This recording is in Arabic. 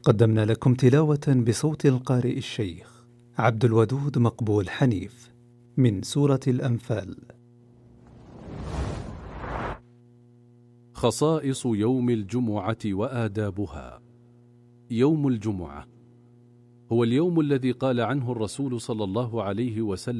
قدمنا لكم تلاوة بصوت القارئ الشيخ عبد الودود مقبول حنيف من سورة الأنفال. خصائص يوم الجمعة وآدابها. يوم الجمعة هو اليوم الذي قال عنه الرسول صلى الله عليه وسلم